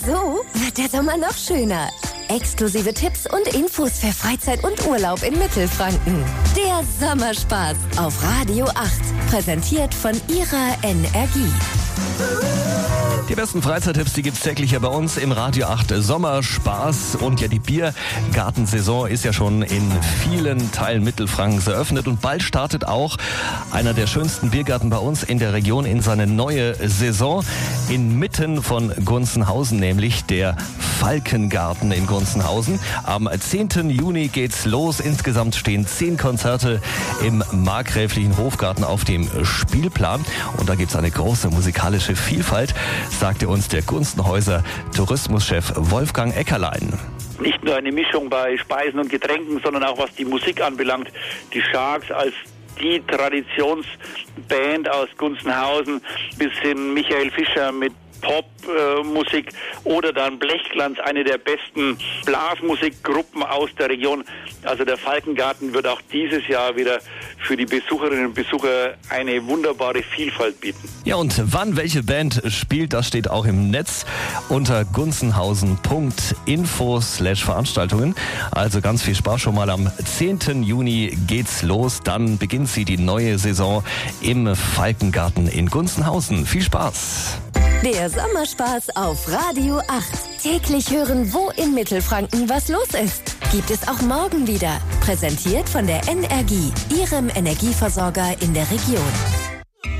So wird der Sommer noch schöner. Exklusive Tipps und Infos für Freizeit und Urlaub in Mittelfranken. Der Sommerspaß auf Radio 8. Präsentiert von Ihrer Energie. Die besten Freizeittipps, die gibt's täglich hier bei uns im Radio 8 Sommerspaß. Und ja, die Biergartensaison ist ja schon in vielen Teilen Mittelfrankens eröffnet. Und bald startet auch einer der schönsten Biergärten bei uns in der Region in seine neue Saison. Inmitten von Gunzenhausen, nämlich der Falkengarten in Gunzenhausen. Am 10. Juni geht's los. Insgesamt stehen 10 Konzerte im markgräflichen Hofgarten auf dem Spielplan. Und da gibt's eine große musikalische Vielfalt, sagte uns der Gunzenhäuser Tourismuschef Wolfgang Eckerlein. Nicht nur eine Mischung bei Speisen und Getränken, sondern auch was die Musik anbelangt. Die Sharks als die Traditionsband aus Gunzenhausen bis hin Michael Fischer mit Popmusik oder dann Blechglanz, eine der besten Blasmusikgruppen aus der Region. Also der Falkengarten wird auch dieses Jahr wieder für die Besucherinnen und Besucher eine wunderbare Vielfalt bieten. Ja, und wann welche Band spielt, das steht auch im Netz unter gunzenhausen.info/Veranstaltungen. Also ganz viel Spaß schon mal. Am 10. Juni geht's los. Dann beginnt sie die neue Saison im Falkengarten in Gunzenhausen. Viel Spaß! Der Sommerspaß auf Radio 8. Täglich hören, wo in Mittelfranken was los ist. Gibt es auch morgen wieder. Präsentiert von der Energie, Ihrem Energieversorger in der Region.